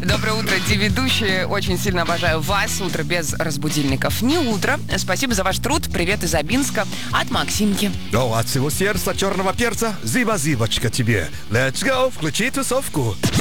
Доброе утро, ведущие. Очень сильно обожаю вас. Утро без разбудильников не утро. Спасибо за ваш труд. Привет из Абинска от Максимки. От всего сердца черного перца, зиба-зибочка тебе. Let's go, включи тусовку.